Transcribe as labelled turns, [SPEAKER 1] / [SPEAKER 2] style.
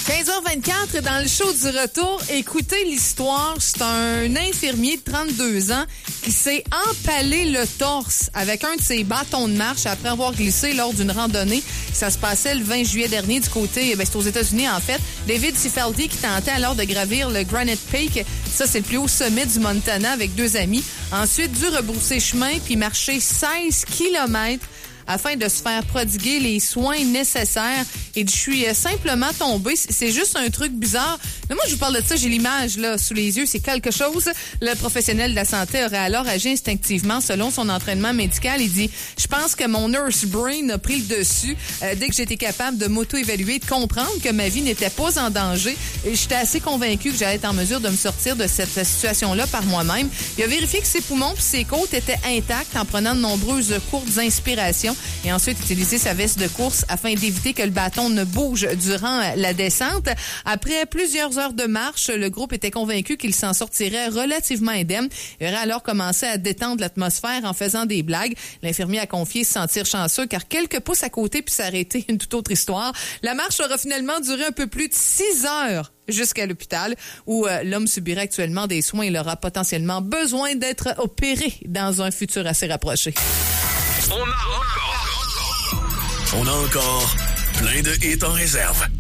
[SPEAKER 1] 15h24, dans le show du retour, écoutez l'histoire. C'est un infirmier de 32 ans qui s'est empalé le torse avec un de ses bâtons de marche après avoir glissé lors d'une randonnée. Ça se passait le 20 juillet dernier du côté, c'est aux États-Unis en fait. David Cifeldi qui tentait alors de gravir le Granite Peak. Ça, c'est le plus haut sommet du Montana avec 2 amis. Ensuite, dû rebrousser chemin puis marcher 16 kilomètres afin de se faire prodiguer les soins nécessaires. Et je suis simplement tombée. C'est juste un truc bizarre. Mais moi, je vous parle de ça, j'ai l'image là sous les yeux. C'est quelque chose. Le professionnel de la santé aurait alors agi instinctivement selon son entraînement médical. Il dit, je pense que mon nurse brain a pris le dessus dès que j'étais capable de m'auto-évaluer, de comprendre que ma vie n'était pas en danger. Et j'étais assez convaincue que j'allais être en mesure de me sortir de cette situation-là par moi-même. Il a vérifié que ses poumons et ses côtes étaient intacts en prenant de nombreuses courtes inspirations et ensuite utiliser sa veste de course afin d'éviter que le bâton ne bouge durant la descente. Après plusieurs heures de marche, le groupe était convaincu qu'il s'en sortirait relativement indemne. Il aurait alors commencé à détendre l'atmosphère en faisant des blagues. L'infirmier a confié se sentir chanceux car quelques pouces à côté puis s'arrêter, une toute autre histoire. La marche aura finalement duré un peu plus de 6 heures jusqu'à l'hôpital où l'homme subirait actuellement des soins. Il aura potentiellement besoin d'être opéré dans un futur assez rapproché.
[SPEAKER 2] On a encore plein de hits en réserve.